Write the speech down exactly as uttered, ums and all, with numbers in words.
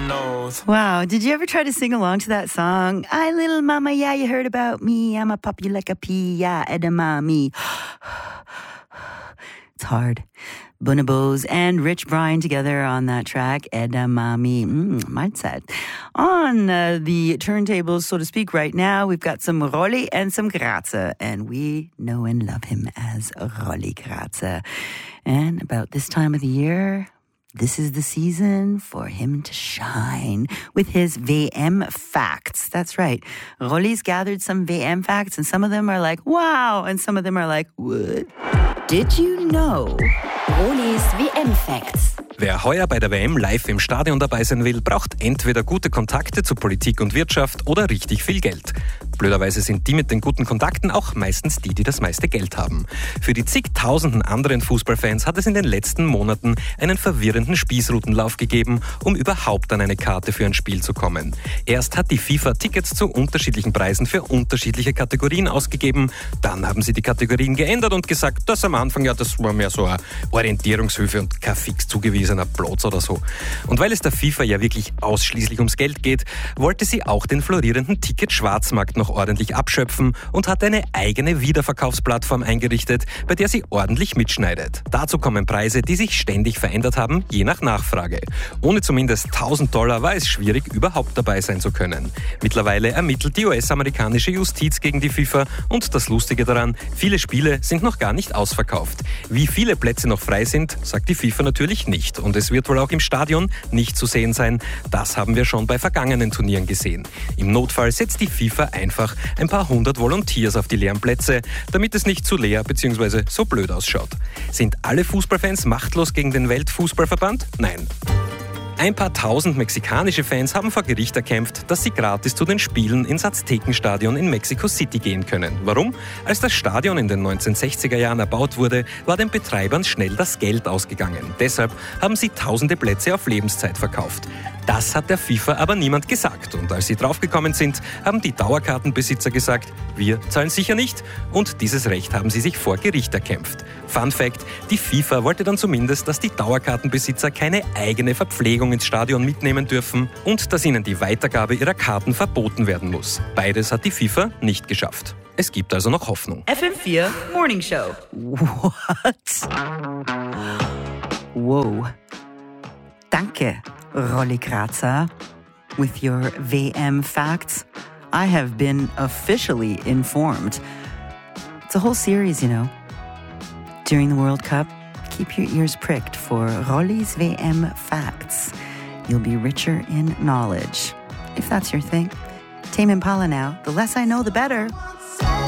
nose. Wow, did you ever try to sing along to that song? I little mama, yeah, you heard about me. I'm a puppy like a pea, yeah, edamame. It's hard. Bonobos and Rich Brian together on that track, Edamame. Mm, mindset. On uh, the turntables, so to speak, right now, we've got some Rolli and some Grazer, and we know and love him as Rolli Grazer. And about this time of the year, this is the season for him to shine with his V M facts. That's right. Rolli's gathered some V M facts, and some of them are like, wow, and some of them are like, what? Did you know? Rollis V M-Facts. Wer heuer bei der W M live im Stadion dabei sein will, braucht entweder gute Kontakte zu Politik und Wirtschaft oder richtig viel Geld. Blöderweise sind die mit den guten Kontakten auch meistens die, die das meiste Geld haben. Für die zigtausenden anderen Fußballfans hat es in den letzten Monaten einen verwirrenden Spießrutenlauf gegeben, um überhaupt an eine Karte für ein Spiel zu kommen. Erst hat die FIFA Tickets zu unterschiedlichen Preisen für unterschiedliche Kategorien ausgegeben. Dann haben sie die Kategorien geändert und gesagt, dass am Anfang ja das war mehr so eine Orientierungshilfe und kein fix zugewiesener Platz oder so. Und weil es der FIFA ja wirklich ausschließlich ums Geld geht, wollte sie auch den florierenden Ticket-Schwarzmarkt noch ordentlich abschöpfen und hat eine eigene Wiederverkaufsplattform eingerichtet, bei der sie ordentlich mitschneidet. Dazu kommen Preise, die sich ständig verändert haben, je nach Nachfrage. Ohne zumindest tausend Dollar war es schwierig, überhaupt dabei sein zu können. Mittlerweile ermittelt die U S-amerikanische Justiz gegen die FIFA und das Lustige daran, viele Spiele sind noch gar nicht ausverkauft. Wie viele Plätze noch frei sind, sagt die FIFA natürlich nicht. Und es wird wohl auch im Stadion nicht zu sehen sein. Das haben wir schon bei vergangenen Turnieren gesehen. Im Notfall setzt die FIFA einfach ein paar hundert Volunteers auf die leeren Plätze, damit es nicht zu leer bzw. so blöd ausschaut. Sind alle Fußballfans machtlos gegen den Weltfußballverband? Nein. Ein paar tausend mexikanische Fans haben vor Gericht erkämpft, dass sie gratis zu den Spielen ins Aztekenstadion in Mexico City gehen können. Warum? Als das Stadion in den neunzehnhundertsechziger Jahren erbaut wurde, war den Betreibern schnell das Geld ausgegangen. Deshalb haben sie tausende Plätze auf Lebenszeit verkauft. Das hat der FIFA aber niemand gesagt. Und als sie draufgekommen sind, haben die Dauerkartenbesitzer gesagt, wir zahlen sicher nicht. Und dieses Recht haben sie sich vor Gericht erkämpft. Fun Fact, die FIFA wollte dann zumindest, dass die Dauerkartenbesitzer keine eigene Verpflegung ins Stadion mitnehmen dürfen und dass ihnen die Weitergabe ihrer Karten verboten werden muss. Beides hat die FIFA nicht geschafft. Es gibt also noch Hoffnung. F M vier Morning Show. What? Whoa. Danke, Rolli Grazer. With your V M facts, I have been officially informed. It's a whole series, you know. During the World Cup, keep your ears pricked for Rolli's V M facts. You'll be richer in knowledge, if that's your thing. Tame Impala now. The less I know, the better.